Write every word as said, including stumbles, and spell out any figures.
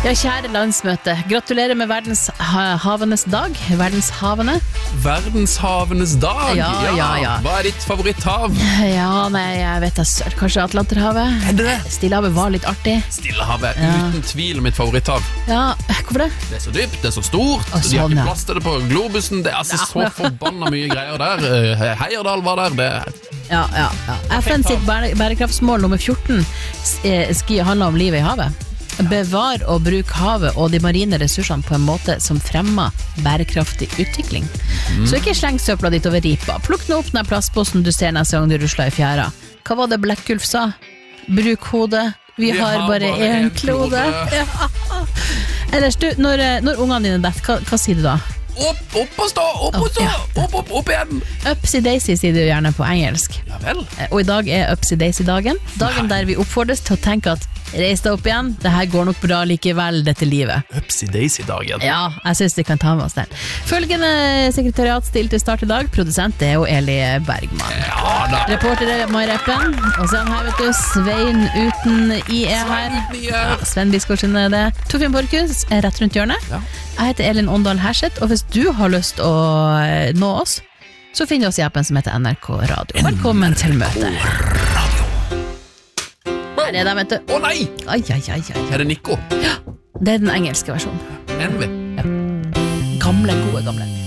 Ja, kjære landsmøte, gratulerer med verdenshavenes dag. Verdenshavene. Verdenshavenes dag? Ja, ja, ja. Hva er ditt favoritthav? Ja, nei, jeg vet da, sør- kanskje Atlanterhavet. Er det det? Stillehavet var litt artig. Stillehavet er Ja. uten tvil mitt favoritthav. Ja, hvorfor det? Det er så dypt, det er så stort, Å, de har sånn, ikke ja. plass til det på globusen, det er altså så forbanna mye greier der. Eh, Heierdal var der, det Ja, ja, ja. F N sitt bære- bærekraftsmål nummer fjorten eh, ski handler om livet i havet. Bevar og bruk havet og de marine ressursene på en måte som fremmer bærekraftig utvikling. Mm. Så ikke sleng søpla ditt over ripa. Plukk nå opp den plastposten du ser neste gang du rusler i fjæra. Hva var det Blekkulf sa? Bruk hodet. Vi, Vi har, har bare én klode. Ja. Ellers du, når, når ungene dine detter, hva, hva sier du da? Opp, opp og stå, opp og stå, ja. opp, opp, opp igjen. Upsy-daisy sier du gjerne på engelsk. Ja vel. Og i dag er Upsy-daisy-dagen. Dagen der vi oppfordres til å tenke at reis deg opp igjen, det her går nok bra likevel, dette livet. Upsy-daisy-dagen. Ja, jeg synes vi kan ta med oss den. Følgende sekretariatstil til start i dag. Produsent det er jo Eli Bergman. Ja da. Reporter er Mai Reppen. Og så er han her, vet du, Svein uten I er her. Ja, Sven Biskårdsen er det. Torfinn Borchhus er rett rundt hjørnet. Ja. Jeg heter Elin Åndal Herseth, og hvis du har lyst å nå oss, så finner du oss i appen som heter N R K Radio. Velkommen til møtet. Her er det, vet du. Å nei! Ai, ai, ai, ai. Er det Nico? Ja, det er den engelske versjonen. Envy. Gamle, gode, gamle.